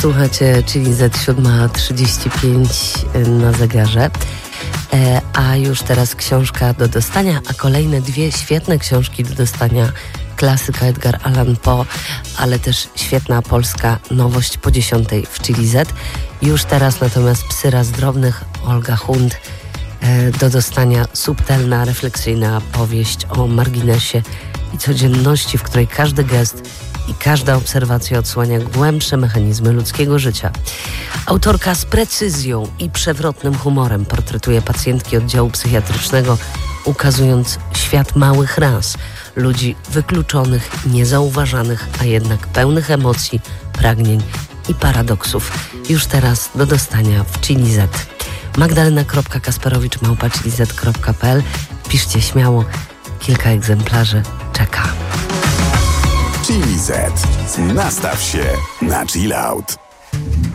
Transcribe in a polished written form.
Słuchacie, czyli Z7:35 na zegarze. A już teraz książka do dostania, a kolejne dwie świetne książki do dostania. Klasyka Edgar Allan Poe, ale też świetna polska nowość po 10 w Chili Z. Już teraz natomiast Psy raz drobnych, Olga Hund. Do dostania subtelna, refleksyjna powieść o marginesie i codzienności, w której każdy gest i każda obserwacja odsłania głębsze mechanizmy ludzkiego życia. Autorka z precyzją i przewrotnym humorem portretuje pacjentki oddziału psychiatrycznego, ukazując świat małych ras, ludzi wykluczonych, niezauważanych, a jednak pełnych emocji, pragnień i paradoksów. Już teraz do dostania w Chili Z. Magdalena.kasperowicz@chiliz.pl. Piszcie śmiało, kilka egzemplarzy czeka. Chili Z. Nastaw się na chill out.